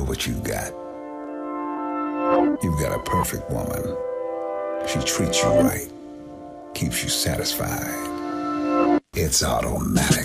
at what you've got. You've got a perfect woman. She treats you right, keeps you satisfied. It's automatic.